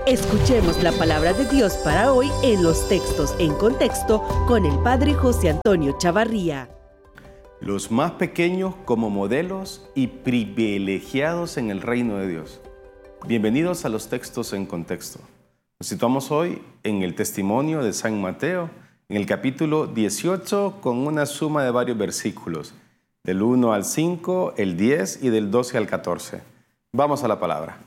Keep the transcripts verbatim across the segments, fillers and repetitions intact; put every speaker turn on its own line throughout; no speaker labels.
Escuchemos la palabra de Dios para hoy en los textos en contexto con el Padre José Antonio Chavarría.
Los más pequeños como modelos y privilegiados en el reino de Dios. Bienvenidos a los textos en contexto. Nos situamos hoy en el testimonio de San Mateo, en el capítulo dieciocho, con una suma de varios versículos, del uno al cinco, el diez y del doce al catorce. Vamos a la palabra.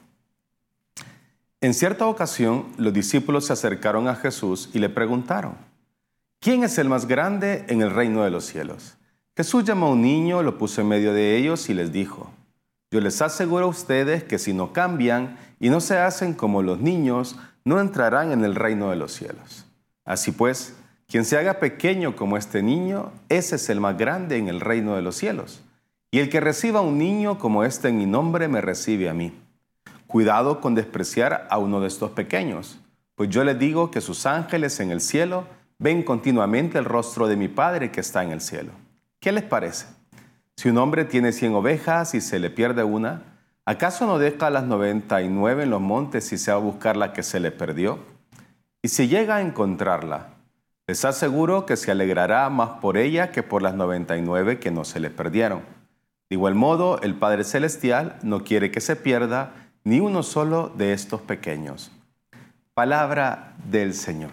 En cierta ocasión, los discípulos se acercaron a Jesús y le preguntaron: ¿quién es el más grande en el reino de los cielos? Jesús llamó a un niño, lo puso en medio de ellos y les dijo: yo les aseguro a ustedes que si no cambian y no se hacen como los niños, no entrarán en el reino de los cielos. Así pues, quien se haga pequeño como este niño, ese es el más grande en el reino de los cielos. Y el que reciba a un niño como este en mi nombre, me recibe a mí. Cuidado con despreciar a uno de estos pequeños, pues yo les digo que sus ángeles en el cielo ven continuamente el rostro de mi Padre que está en el cielo. ¿Qué les parece? Si un hombre tiene cien ovejas y se le pierde una, ¿acaso no deja las noventa y nueve en los montes y se va a buscar la que se le perdió? Y si llega a encontrarla, les aseguro que se alegrará más por ella que por las noventa y nueve que no se le perdieron. De igual modo, el Padre Celestial no quiere que se pierda ni uno solo de estos pequeños. Palabra del Señor.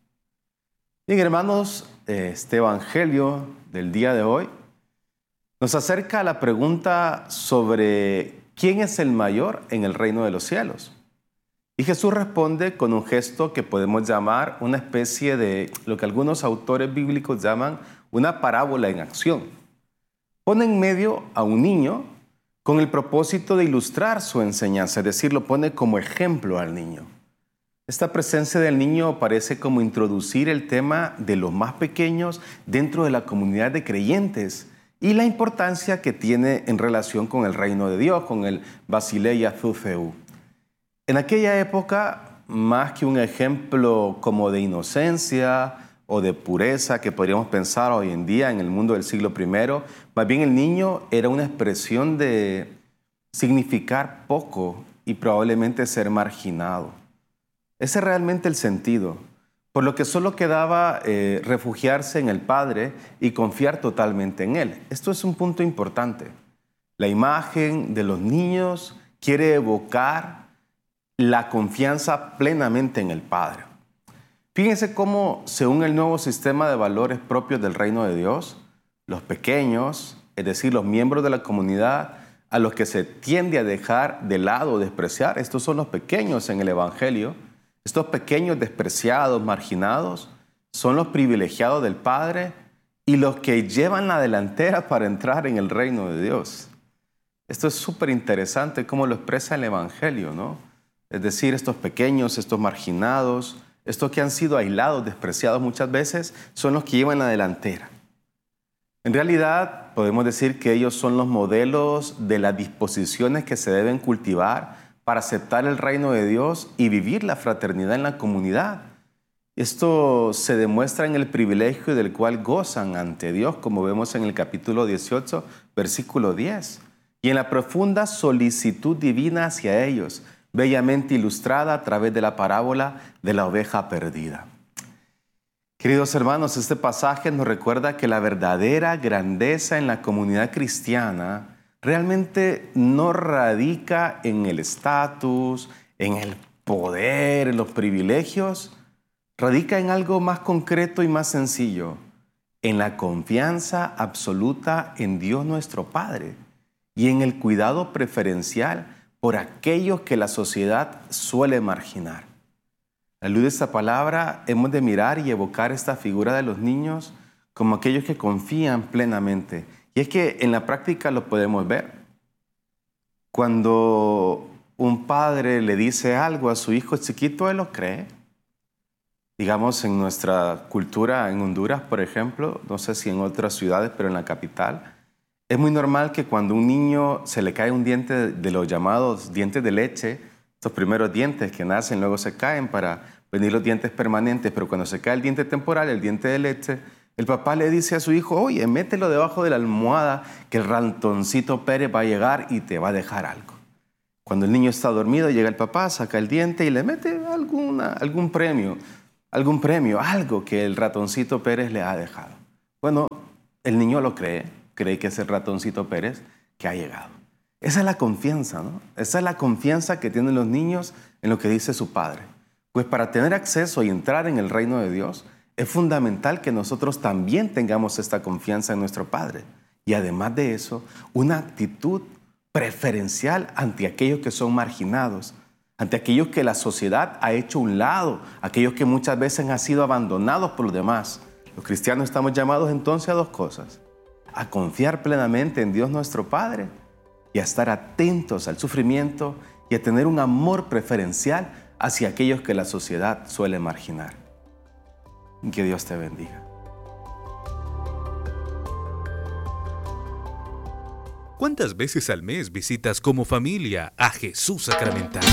Bien, hermanos, este evangelio del día de hoy nos acerca a la pregunta sobre quién es el mayor en el reino de los cielos. Y Jesús responde con un gesto que podemos llamar una especie de lo que algunos autores bíblicos llaman una parábola en acción. Pone en medio a un niño con el propósito de ilustrar su enseñanza, es decir, lo pone como ejemplo al niño. Esta presencia del niño parece como introducir el tema de los más pequeños dentro de la comunidad de creyentes y la importancia que tiene en relación con el reino de Dios, con el Basileia Zuzeu. En aquella época, más que un ejemplo como de inocencia o de pureza que podríamos pensar hoy en día en el mundo del siglo primero, más bien el niño era una expresión de significar poco y probablemente ser marginado. Ese es realmente el sentido, por lo que solo quedaba eh, refugiarse en el Padre y confiar totalmente en Él. Esto es un punto importante. La imagen de los niños quiere evocar la confianza plenamente en el Padre. Fíjense cómo, según el nuevo sistema de valores propios del reino de Dios, los pequeños, es decir, los miembros de la comunidad, a los que se tiende a dejar de lado o despreciar, estos son los pequeños en el Evangelio, estos pequeños despreciados, marginados, son los privilegiados del Padre y los que llevan la delantera para entrar en el reino de Dios. Esto es súper interesante cómo lo expresa el Evangelio, ¿no? Es decir, estos pequeños, estos marginados, estos que han sido aislados, despreciados muchas veces, son los que llevan la delantera. En realidad, podemos decir que ellos son los modelos de las disposiciones que se deben cultivar para aceptar el reino de Dios y vivir la fraternidad en la comunidad. Esto se demuestra en el privilegio del cual gozan ante Dios, como vemos en el capítulo dieciocho, versículo diez, y en la profunda solicitud divina hacia ellos, bellamente ilustrada a través de la parábola de la oveja perdida. Queridos hermanos, este pasaje nos recuerda que la verdadera grandeza en la comunidad cristiana realmente no radica en el estatus, en el poder, en los privilegios, radica en algo más concreto y más sencillo, en la confianza absoluta en Dios nuestro Padre y en el cuidado preferencial por aquellos que la sociedad suele marginar. A la luz de esta palabra, hemos de mirar y evocar esta figura de los niños como aquellos que confían plenamente. Y es que en la práctica lo podemos ver. Cuando un padre le dice algo a su hijo chiquito, él lo cree. Digamos, en nuestra cultura, en Honduras, por ejemplo, no sé si en otras ciudades, pero en la capital, es muy normal que cuando a un niño se le cae un diente de los llamados dientes de leche, estos primeros dientes que nacen, luego se caen para venir los dientes permanentes, pero cuando se cae el diente temporal, el diente de leche, el papá le dice a su hijo: oye, mételo debajo de la almohada que el ratoncito Pérez va a llegar y te va a dejar algo. Cuando el niño está dormido, llega el papá, saca el diente y le mete alguna, algún premio, algún premio, algo que el ratoncito Pérez le ha dejado. Bueno, el niño lo cree, cree que es el ratoncito Pérez que ha llegado. Esa es la confianza, ¿no? Esa es la confianza que tienen los niños en lo que dice su padre. Pues para tener acceso y entrar en el reino de Dios, es fundamental que nosotros también tengamos esta confianza en nuestro Padre. Y además de eso, una actitud preferencial ante aquellos que son marginados, ante aquellos que la sociedad ha hecho a un lado, aquellos que muchas veces han sido abandonados por los demás. Los cristianos estamos llamados entonces a dos cosas: a confiar plenamente en Dios nuestro Padre y a estar atentos al sufrimiento y a tener un amor preferencial hacia aquellos que la sociedad suele marginar. Que Dios te bendiga.
¿Cuántas veces al mes visitas como familia a Jesús Sacramentado?